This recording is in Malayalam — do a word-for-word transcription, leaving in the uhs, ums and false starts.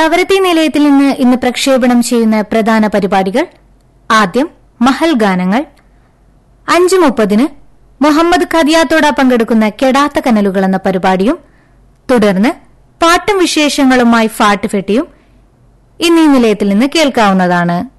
കവരത്തി നിലയത്തിൽ നിന്ന് ഇന്ന് പ്രക്ഷേപണം ചെയ്യുന്ന പ്രധാന പരിപാടികൾ: ആദ്യം മഹൽ ഗാനങ്ങൾ, അഞ്ച് മുപ്പതിന് മുഹമ്മദ് ഖദിയാത്തോട പങ്കെടുക്കുന്ന കെടാത്ത കനലുകൾ എന്ന പരിപാടിയും, തുടർന്ന് പാട്ടും വിശേഷങ്ങളുമായി ഫാട്ട് ഫെട്ടിയും ഇന്ന് ഈ നിലയത്തിൽ നിന്ന് കേൾക്കാവുന്നതാണ്.